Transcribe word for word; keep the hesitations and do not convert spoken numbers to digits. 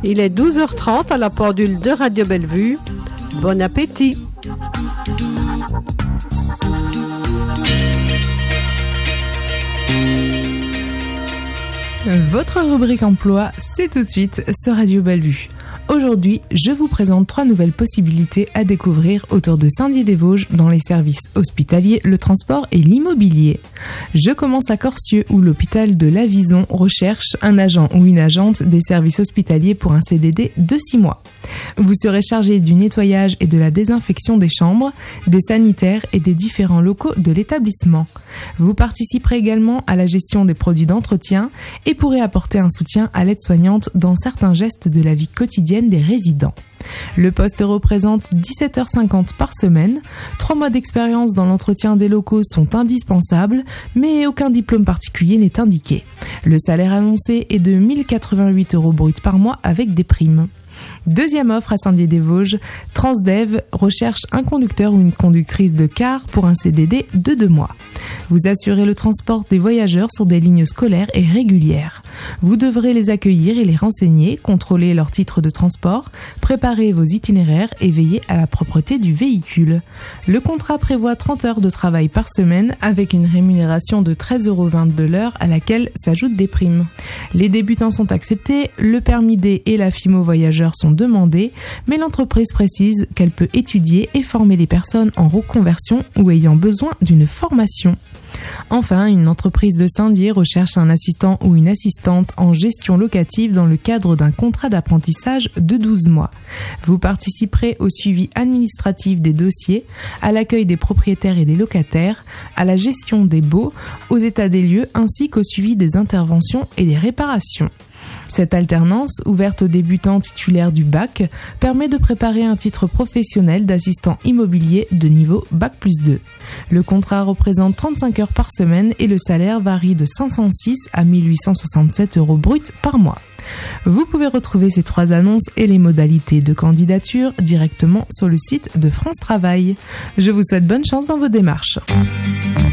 Il est douze heures trente à la pendule de Radio Bellevue. Bon appétit. Votre rubrique emploi, c'est tout de suite sur Radio Bellevue. Aujourd'hui, je vous présente trois nouvelles possibilités à découvrir autour de Saint-Dié-des-Vosges dans les services hospitaliers, le transport et l'immobilier. Je commence à Corcieux où l'hôpital de l'Avison recherche un agent ou une agente des services hospitaliers pour un C D D de six mois. Vous serez chargé du nettoyage et de la désinfection des chambres, des sanitaires et des différents locaux de l'établissement. Vous participerez également à la gestion des produits d'entretien et pourrez apporter un soutien à l'aide-soignante dans certains gestes de la vie quotidienne des résidents. Le poste représente dix-sept heures cinquante par semaine. Trois mois d'expérience dans l'entretien des locaux sont indispensables, mais aucun diplôme particulier n'est indiqué. Le salaire annoncé est de mille quatre-vingt-huit euros bruts par mois avec des primes. Deuxième offre à Saint-Dié-des-Vosges, Transdev recherche un conducteur ou une conductrice de car pour un C D D de deux mois. Vous assurez le transport des voyageurs sur des lignes scolaires et régulières. Vous devrez les accueillir et les renseigner, contrôler leur titre de transport, préparer vos itinéraires et veiller à la propreté du véhicule. Le contrat prévoit trente heures de travail par semaine avec une rémunération de treize euros vingt-deux l'heure à laquelle s'ajoutent des primes. Les débutants sont acceptés, le permis D et la FIMO voyageurs sont demandés, mais l'entreprise précise qu'elle peut étudier et former les personnes en reconversion ou ayant besoin d'une formation. Enfin, une entreprise de Saint-Dié recherche un assistant ou une assistante en gestion locative dans le cadre d'un contrat d'apprentissage de douze mois. Vous participerez au suivi administratif des dossiers, à l'accueil des propriétaires et des locataires, à la gestion des baux, aux états des lieux ainsi qu'au suivi des interventions et des réparations. Cette alternance, ouverte aux débutants titulaires du bac, permet de préparer un titre professionnel d'assistant immobilier de niveau bac plus deux. Le contrat représente trente-cinq heures par semaine et le salaire varie de cinq cent six à mille huit cent soixante-sept euros bruts par mois. Vous pouvez retrouver ces trois annonces et les modalités de candidature directement sur le site de France Travail. Je vous souhaite bonne chance dans vos démarches.